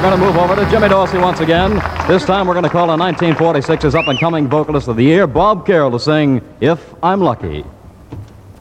going to move over to Jimmy Dorsey once again. This time we're going to call on 1946's up-and-coming vocalist of the year, Bob Carroll, to sing If I'm Lucky.